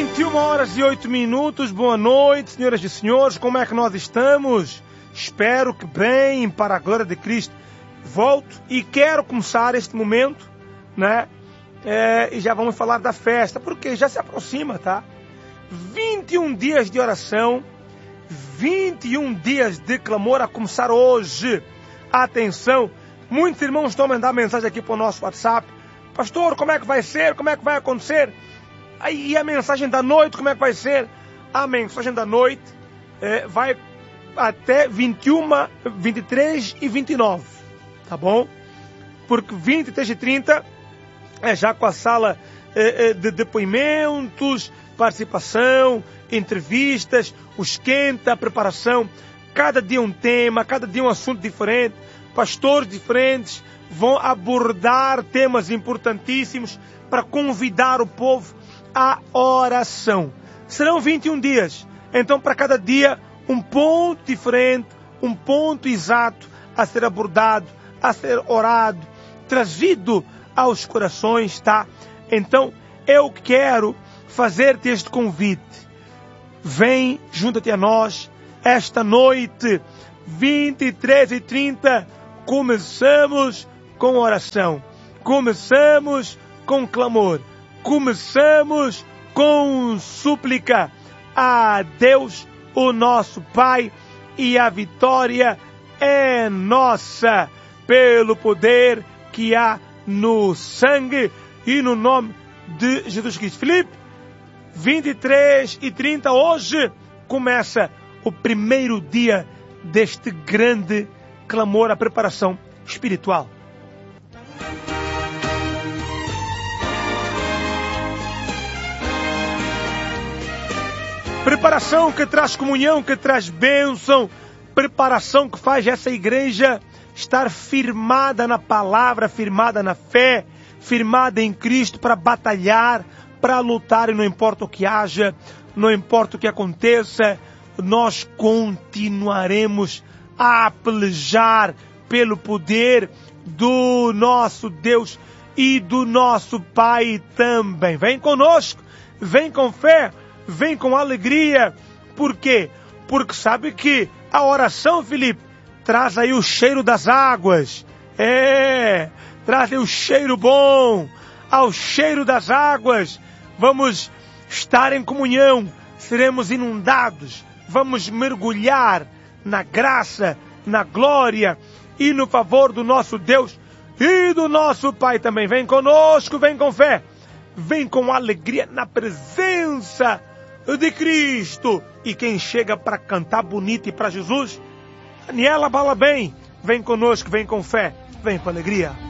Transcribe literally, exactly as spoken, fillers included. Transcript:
vinte e uma horas e oito minutos, boa noite, senhoras e senhores, como é que nós estamos? Espero que bem, para a glória de Cristo. Volto e quero começar este momento, né? É, e já vamos falar da festa, porque já se aproxima, tá? vinte e um dias de oração, vinte e um dias de clamor a começar hoje. Atenção, muitos irmãos estão mandando mensagem aqui para o nosso WhatsApp. Pastor, como é que vai ser? Como é que vai acontecer? Aí a mensagem da noite, como é que vai ser? A mensagem da noite é, vai até vinte e um, vinte e três e vinte e nove, tá bom? Porque vinte e três e trinta é já com a sala é, é, de depoimentos, participação, entrevistas, o esquenta, a preparação. Cada dia um tema, cada dia um assunto diferente. Pastores diferentes vão abordar temas importantíssimos para convidar o povo à oração. Serão vinte e um dias. Então, para cada dia, um ponto diferente, um ponto exato a ser abordado, a ser orado, trazido aos corações, tá? Então, eu quero fazer-te este convite. Vem, junta-te a nós, esta noite, vinte e três e trinta, começamos com oração, começamos com clamor, começamos com súplica a Deus, o nosso Pai, e a vitória é nossa, pelo poder que há no sangue e no nome de Jesus Cristo. Filipe, vinte e três e trinta, hoje começa o primeiro dia deste grande clamor, a preparação espiritual. Preparação que traz comunhão, que traz bênção, preparação que faz essa igreja estar firmada na palavra, firmada na fé, firmada em Cristo para batalhar, para lutar, e não importa o que haja, não importa o que aconteça, nós continuaremos a pelejar pelo poder do nosso Deus e do nosso Pai também. Vem conosco, vem com fé, vem com alegria. Por quê? Porque sabe que a oração, Filipe, traz aí o cheiro das águas. É, traz aí o cheiro bom. Ao cheiro das águas, vamos estar em comunhão, seremos inundados, vamos mergulhar na graça, na glória e no favor do nosso Deus e do nosso Pai também. Vem conosco, vem com fé, vem com alegria na presença de Cristo. E quem chega para cantar bonito e para Jesus, Daniela Balabem, vem conosco, vem com fé, vem com alegria.